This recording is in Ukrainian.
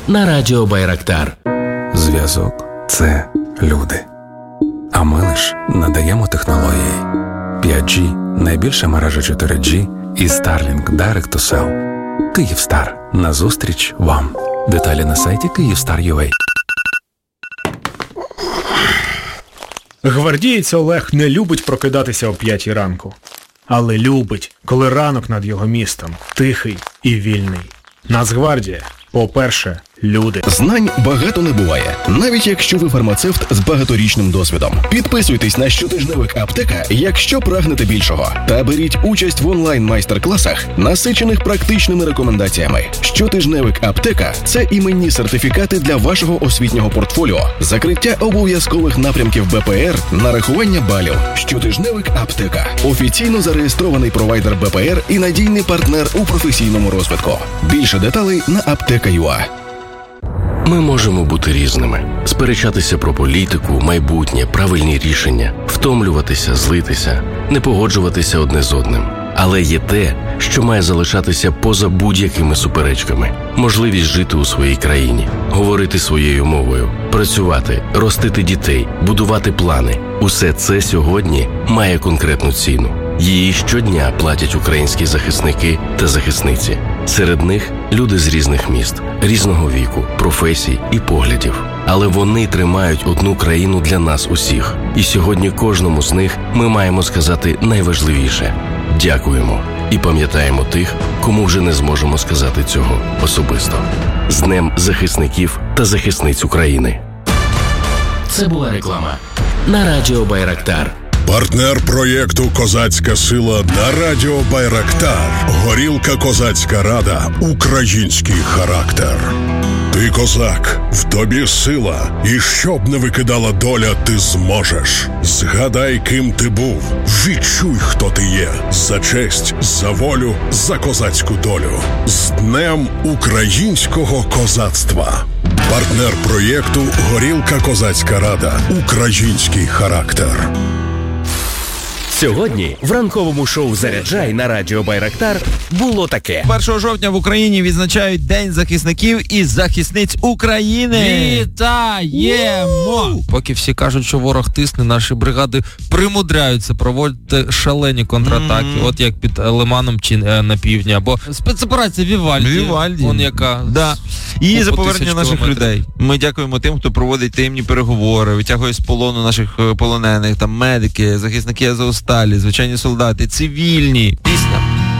на радіо Байрактар. Зв'язок – це люди. А ми лиш надаємо технології. 5G – найбільша мережа 4G і Starlink Direct to Cell. Київстар. Назустріч вам. Деталі на сайті Kyivstar.ua. Гвардієць Олег не любить прокидатися о 5 ранку. Але любить, коли ранок над його містом тихий і вільний. Нацгвардія, по-перше, люди. Знань багато не буває, навіть якщо ви фармацевт з багаторічним досвідом. Підписуйтесь на щотижневик «Аптека», якщо прагнете більшого. Та беріть участь в онлайн-майстер-класах, насичених практичними рекомендаціями. Щотижневик «Аптека» – це іменні сертифікати для вашого освітнього портфоліо, закриття обов'язкових напрямків БПР, нарахування балів. Щотижневик «Аптека» – офіційно зареєстрований провайдер БПР і надійний партнер у професійному розвитку. Більше деталей на аптека.ua. Ми можемо бути різними, сперечатися про політику, майбутнє, правильні рішення, втомлюватися, злитися, не погоджуватися одне з одним. Але є те, що має залишатися поза будь-якими суперечками. Можливість жити у своїй країні, говорити своєю мовою, працювати, ростити дітей, будувати плани. Усе це сьогодні має конкретну ціну. Її щодня платять українські захисники та захисниці. Серед них люди з різних міст, різного віку, професій і поглядів. Але вони тримають одну країну для нас усіх. І сьогодні кожному з них ми маємо сказати найважливіше – дякуємо. І пам'ятаємо тих, кому вже не зможемо сказати цього особисто. З Днем захисників та захисниць України. Це була реклама на радіо Байрактар. Партнер проєкту «Козацька сила» на радіо Байрактар. Горілка «Козацька рада». Український характер. Ти козак, в тобі сила, і щоб не викидала доля, ти зможеш. Згадай, ким ти був, відчуй, хто ти є. За честь, за волю, за козацьку долю. З Днем українського козацтва. Партнер проєкту «Горілка «Козацька рада». Український характер. Сьогодні в ранковому шоу «Заряджай» на радіо Байрактар було таке. 1 жовтня в Україні відзначають День захисників і захисниць України. Вітаємо! Поки всі кажуть, що ворог тисне, наші бригади примудряються проводити шалені контратаки. От як під Лиманом чи на півдні. Або спецоперація Вівальді. Вон яка. Да. І за повернення наших людей. Ми дякуємо тим, хто проводить таємні переговори, витягує з полону наших полонених, там медики, захисники Азовсталі, звичайні солдати, цивільні. Пісня